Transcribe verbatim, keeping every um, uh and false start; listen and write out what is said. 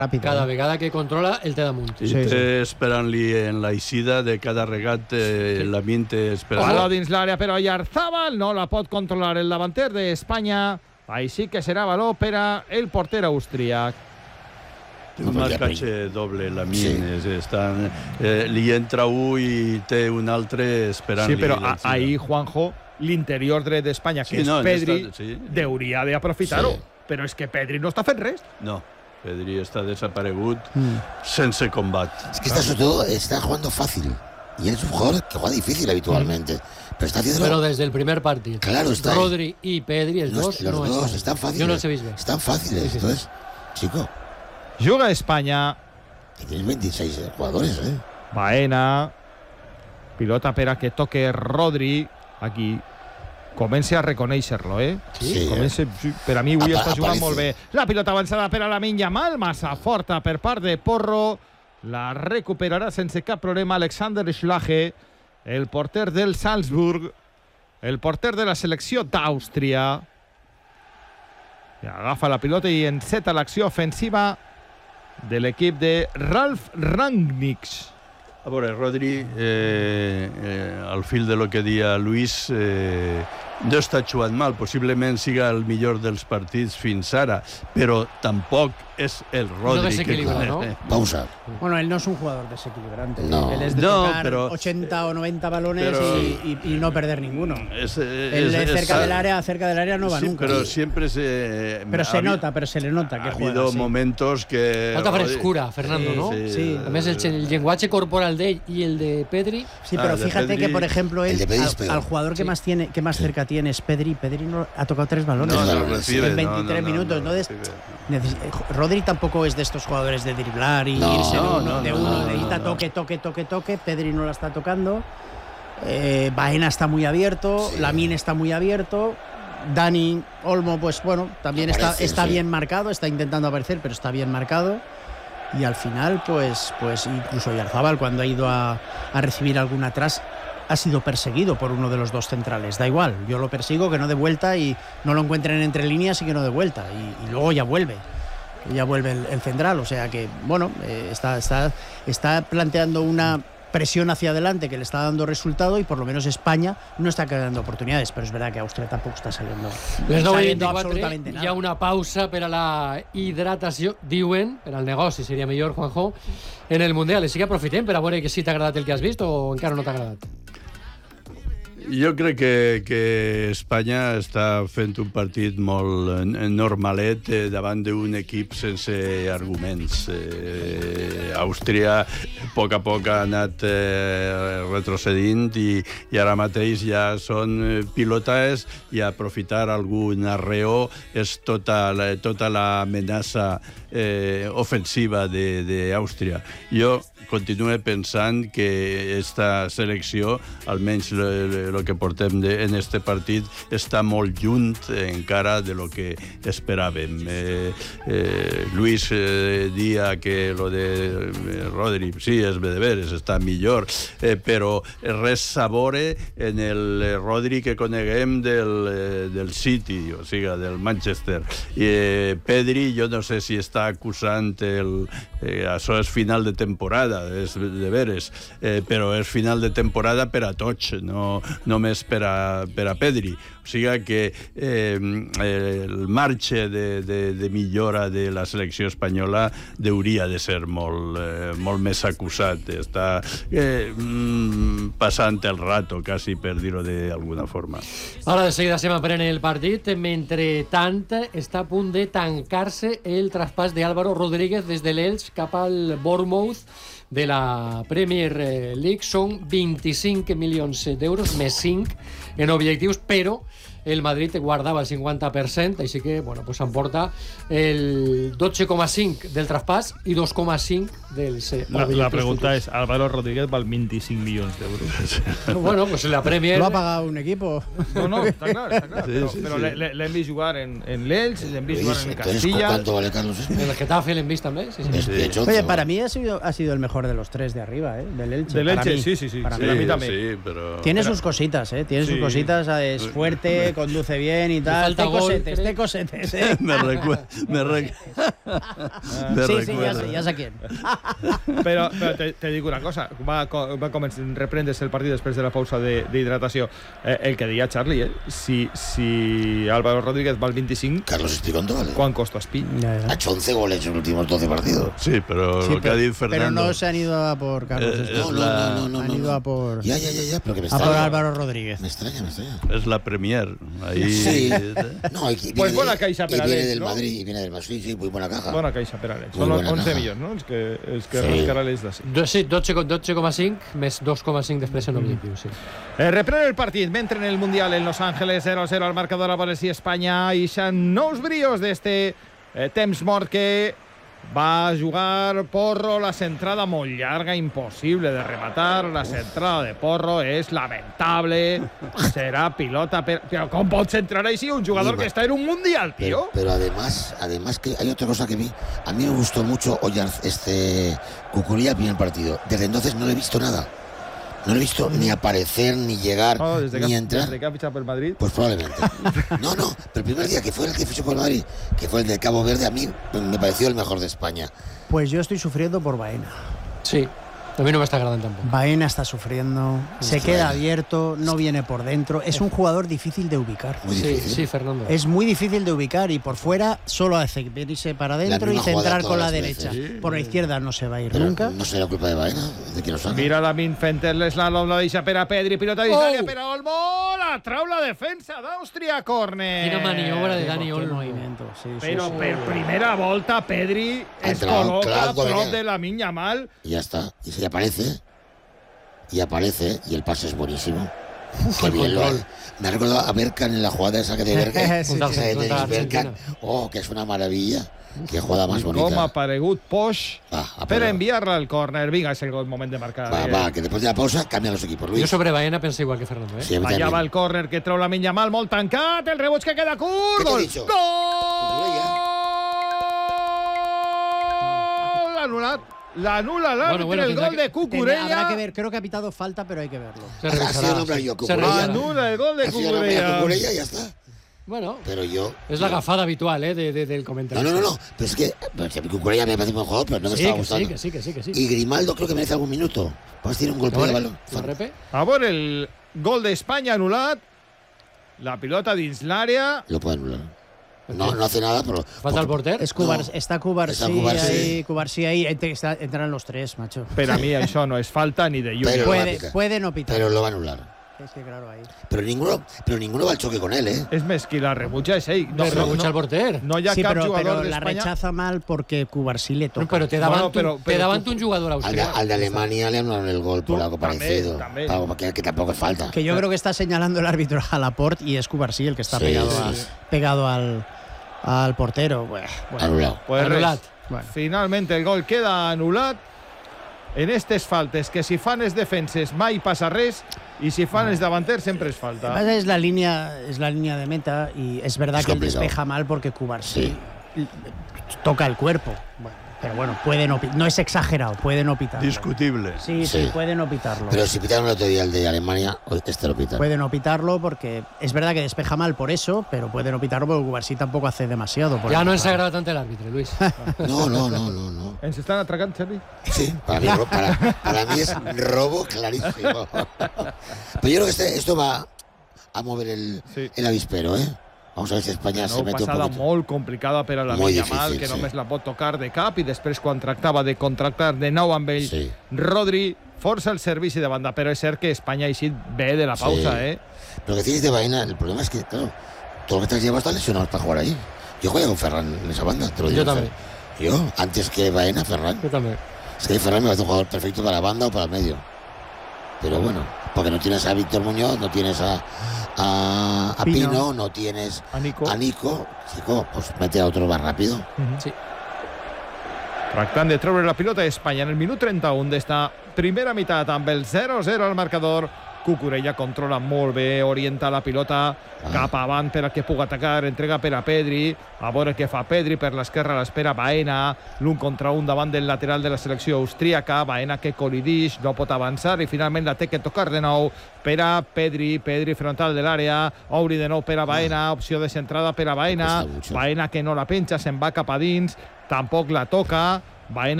Ràpid, cada eh? vegada que controla el té damunt. I sí, sí. esperant-li en l'eixida de cada regat, eh, sí. la mint esperant. Baló dins l'àrea per Oyarzabal, no la pot controlar el davanter d'Espanya, així que serà baló per a el porter austríac. Un marcatge doble, la mint, sí. estan, eh, li entra un i té un altre esperant-li. Sí, però a, ahir, Juanjo, l'interior dret d'Espanya, que sí, és no, Pedri, està, sí. hauria d'aprofitar-ho. Sí. Però és que Pedri no està fent res. No. Pedri está desaparegut mm. sense combat. Es que está, sobre todo, está jugando fácil. Y él es un jugador que juega difícil habitualmente. Pero está haciendo. Pero desde el primer partido. Claro, está. Rodri y Pedri, el los, dos. Los no dos es están fáciles. Yo no sé bien. Están fáciles. Sí, sí, Entonces, sí. chico. Juga España. Y tienes veintiséis jugadores, ¿eh? Baena. Pilota per a que toque Rodri. Aquí. Comença a reconèixer-lo, eh? Sí. Comença, per a mi avui Apa, està jugant aparece. molt bé. La pilota avançada per a Lamine Yamal, massa forta per part de Porro. La recuperarà sense cap problema Alexander Schlage, el porter del Salzburg, el porter de la selecció d'Àustria. Agafa la pilota i enceta l'acció ofensiva de l'equip de Ralf Rangnick. A veure, Rodri, eh, eh, al fil de lo que dia Luis, eh, no està jugant mal, possiblement siga el millor dels partits fins ara, però tampoc és el Rodri. No desequilibra, que... ¿no? Pausa. Bueno, él no es un jugador desequilibrante. No. Él es de No, tocar pero, ochenta o noventa balones pero, y, y, y no perder ninguno. Es, es, él es, cerca es, del área, cerca del área no va sí, nunca. Pero siempre se... Pero se nota, pero se le nota que ha juega. habido sí. momentos que... Falta frescura, Fernando, sí, ¿no? Sí. Sí. A més, el, el llenguatge corporal d'ell y el de Pedri... Sí, pero Ah, fíjate Pedri, que, por ejemplo, él, al, al jugador que sí. más tiene, que más sí. cerca tiene es Pedri. Pedri no, ha tocado tres balones No, no, no, recibe, en veintitrés no, no, minutos. no, no, Entonces, neces- Rodri tampoco es de estos jugadores de driblar y No, irse de no, uno, no, de no, uno. no, necesita no, no. toque, toque, toque, toque. Pedri no la está tocando. Eh, Baena está muy abierto. Sí. Lamine está muy abierto. Dani Olmo, pues bueno, también Aparece, está, está sí. bien marcado. Está intentando aparecer, pero está bien marcado. Y al final, pues, pues incluso Oyarzabal, cuando ha ido a, a recibir algún atrás, ha sido perseguido por uno de los dos centrales. Da igual, yo lo persigo, que no de vuelta y no lo encuentren entre líneas y que no de vuelta. Y, y luego ya vuelve. Ya vuelve el, el central. O sea que, bueno, eh, está, está, está planteando una presión hacia adelante que le está dando resultado y por lo menos España no está creando oportunidades, pero es verdad que Austria tampoco está saliendo, Les nou i saliendo vint-i-quatre, absolutamente hi ha nada. una pausa per a la hidratació, diuen, per al negoci seria millor, Juanjo, en el Mundial. Així que aprofitem per a veure que si t'ha agradat el que has vist o encara no t'ha agradat. Jo crec que, que Espanya està fent un partit molt normalet eh, davant d'un equip sense arguments. Eh, Àustria a poc a poc ha anat eh, retrocedint i, i ara mateix ja són pilotades i aprofitar algun arreó és tota la, tota l'amenaça eh, ofensiva d'Àustria. Jo continuo pensant que esta selecció, almenys el que portem de, en este partit, està molt lluny encara de lo que esperàvem. Eh, eh, Luis eh, dia que lo de eh, Rodri, sí, és de veres, està millor, eh, però res sabore en el Rodri que coneguem del, eh, del City, o sigui, del Manchester. I eh, Pedri, jo no sé si està acusant el... Eh, això és final de temporada, és de veres, eh, però és final de temporada per a tots, no només per a, per a Pedri. O sigui que eh, el marge de, de, de millora de la selecció espanyola hauria de ser molt, eh, molt més acusat. Està eh, mm, passant el rato, quasi, per dir-ho d'alguna forma. Ara de seguida estem aprenent el partit. Mentre tant, està a punt de tancar-se el traspàs d'Álvaro Rodríguez des de l'Elx cap al Bournemouth de la Premier League. Són vint-i-cinc milions d'euros, més cinc en objectius, però el Madrid guardava el cinquanta per cent, així que bueno, pues emporta el dotze coma cinc del traspàs i dos coma cinc dels la, la pregunta futurs. És, Álvaro Rodríguez val vint-i-cinc milions d'euros. Bueno, pues la Premier... ¿Lo ha pagado un equipo? No, no, está claro, está claro. Sí, pero sí, pero sí. l'hem vist jugar en, en l'Elx, l'hem vist jugar en Entonces, Castilla. ¿cuánto vale Carlos Espe? En el Getafe l'hem vist també. Sí, sí. Es de hecho, Oye, para mí ha sido, ha sido el mejor de los tres de arriba, ¿eh? Del Elche. Del para Elche, mí. sí, sí, sí. Para Sí, mí. a mí también. Sí, però... Tiene Pero- sus cositas, ¿eh? Tiene Sí. sus cositas, es fuerte, coche, conduce bien y tal. falta Té gol, cosetes, crec. té cosetes, ¿eh? me recuerda. Me, re... me Sí, sí, ya recuerda. sé, ya sé quién. Però, però te, te dic una cosa, va, co- va començar, reprendre's el partit després de la pausa de- d'hidratació. Eh, el que deia Charlie, eh? si, si Álvaro Rodríguez va al veinticinc, Carlos Espigondo, ¿vale? ¿cuán costa Espi? Ya, ya. Ha hecho once goles en los últimos doce partidos. Sí, pero Sí, lo que ha pero, dicho pero Fernando. no se han ido a por Carlos Eh, Espi. No, es no, la- no, no, no. Han no, ido no. a por, Ya, ya, ya, ya, pero que me a por extraña. Álvaro Rodríguez. Me extraña, me extraña. Es la Premier. Ahí. Sí. No, y que Pues viene buena de- caixa y per a viene l'Elx, del no? Madrid, y viene del Madrid. Sí, sí, muy buena caja. Bona caixa per a l'Elx. Muy Són buena onze caja. milions, no? Els que, els que Sí. rascarà l'Elx d'ací. Do, sí, dotze coma cinc més dos coma cinc després en objectiu, sí. Eh, reprèn el partit mentre en el Mundial en Los Ángeles zero a zero al marcador a veure si Espanya ixen nous brios d'este eh, temps mort que va jugar Porro. La centrada molt llarga, impossible de rematar. La centrada de Porro és lamentable. Serà pilota, per... però com pot centrar així un jugador que està en un Mundial, Pero, tío? pero además, además que hay otra cosa que vi. A mí me gustó mucho Oyarz, este Cucurella, el primer partido. Desde entonces no le he visto nada. No le he visto ni aparecer, ni llegar, Oh, desde, ni que, entrar. desde que ha fichado por el Madrid. Pues probablemente. No, no, pero el primer día que fue el que fichó por el Madrid, que fue el del Cabo Verde, a mí me pareció el mejor de España. Pues yo estoy sufriendo por Baena. Sí, a mi no m'està agradant tampoc. Baena está sufriendo, se Uf, queda Baena. abierto, no viene por dentro. Es un jugador difícil de ubicar. Muy Sí, difícil. sí, Fernando. Es muy difícil de ubicar y por fuera solo hace venirse para adentro y misma jugada centrar con todas la las derecha. veces. Por la izquierda no se va a ir Pero nunca. no será culpa de Baena, de que lo saca. Mira Lamin fent l'eslàlom, la deixa per a Pedri, pilota d'Islària Oh! per a Olmo, la trau la defensa d'Àustria, córner. Quina maniobra de Qué Dani Olmo. movimiento, sí, sí, Però sí. per primera volta Pedri Ha es entrado col·loca claro, a prop venga. de Lamine Yamal. Y ya está. Y se aparece. Y aparece. Y el pase es buenísimo. Qué bien lo hace. Me ha recordado a Berkan en la jugada esa que de Berkan. Sí, sí, Esa de sí. Dennis Bergkamp. Argentina. Oh, que es una maravilla. Qué jugada más Com ha bonita. aparegut Posch Va, a per por- enviar-la al córner. Vinga, és el moment de marcar. va, eh? va, que después de la pausa cambian los equipos. Jo Luis. sobre Baena penso igual que Fernando, eh? Sí, a mí Allà también. va el córner que treu Lamine Yamal, molt tancat, el rebuig que queda curt. Què t'he Gol! dicho? Gol! Anul·lat. L'anul·la l'àrbitre, Bueno, bueno, el tendrá gol que- de Tendrá- Cucurella. habrá que ver, creo que ha pitado falta, pero hay que verlo. Se Ha sido revisarà. nombre yo, Se Cucurella. revisarà. Anul·la el gol de Ha sido nombre a Cucurella. Cucurella y ya está. Bueno, Pero yo. és la agafada habitual, eh, de, de, del No, comentari. no, no, no. Pero es que pues, a mí Cucurella me parece un buen jugador, pero no me Sí, estaba que sí, gustando. que sí, que sí, que sí. Y Grimaldo creo que merece algún minuto. Vas a tirar un golpe A de veure, balón. la repe? A veure, el gol d'Espanya anul·lat. La pilota dins l'àrea. Lo puede anular. No, no hace nada, pero. Falta el porter? Es Cubar, No. está Está Cubarsí Cubarsí. ahí, Cubarsí ahí, entre- está- entran los tres, macho. Per a mi això no és falta ni de lluny. Pero- lo va a Puede, pitar. puede no pitar. Pero lo va a anular. Es que claro, ahí. Pero ninguno, pero ninguno va al choque con él, ¿eh? És més, qui la rebutja és ell. No, rebutja el porter. no hi ha Sí, cap pero, jugador pero la d'Espanya. rechaza mal porque Cubarsí le No, toca. però té davant, Bueno, però- un, té però davant tu- un jugador Al de, austrià. al de Alemania le anularon el gol por Tú, algo también, parecido. también. Algo que, que tampoco es falta. Que yo creo que está señalando el árbitro a Laporte y es Cubarsí el que está Sí, pegado, sí, a- sí. pegado al, al portero. Bueno, bueno, Anulado. Pues res, Anul·lat. bueno. finalment el gol queda anul·lat en estes faltes, que si fan els defenses mai passa res i si fan els davanters sempre és falta. Además es la línea, es la línea de meta y es verdad Es que él complicado. despeja mal porque Cubarsí toca el cuerpo. Bueno, pero bueno, puede no, pi- no es exagerado, puede no pitarlo. Discutible. Sí, sí, Sí. puede no pitarlo. Pero si pitaron el otro día el de Alemania, hoy este lo pitan. Puede no pitarlo porque es verdad que despeja mal por eso, pero puede no pitarlo porque Cubarsí tampoco hace demasiado. por Ja no ens empujar. agrada tant l'àrbitre, Luis. No, no, no, no, no. Ens estan atracant, Xavi? Sí, para mí, ro- para, para mí es robo clarísimo. Pero yo creo que este- esto va a mover el, Sí. el avispero, ¿eh? Vamos a ver si España se No, mete un passada poquito. molt complicada per a la Molt Yamal, difícil, que sí. només la pot tocar de cap i després quan tractava de contractar de nou amb ell, Sí. Rodri força el servici de banda, però és cert que Espanya ha eixit bé de la pausa, Sí. eh? Lo que decís de Baena, el problema es que, claro, todo lo que te has llevado está lesionado para jugar ahí. Yo juego con Ferran en esa banda, te lo digo. Yo también. Fer. Yo, antes que Baena, Ferran. Jo també. Es que Ferran me parece un jugador perfecto para la banda o para el medio. Pero bueno, porque no tienes a Víctor Muñoz, no tienes a, a, a Pino. Pino. no tienes A Nico. a Nico. Chico, pues mete a otro más rápido. Sí. Tractant de treure la pilota a Espanya en el minut trenta-un d'esta primera meitat amb el zero a zero al marcador Cucurella controla molt bé, orienta la pilota cap avant per a que pugui atacar, entrega per a Pedri, a veure què fa Pedri, per l'esquerra l'espera Baena, l'un contra un davant del lateral de la selecció austríaca, Baena que colidix, no pot avançar i finalment la té que tocar de nou per a Pedri, Pedri frontal de l'àrea, obri de nou per a Baena, opció de centrada per a Baena, Baena que no la penja, se'n va cap a dins, tampoc la toca, Baena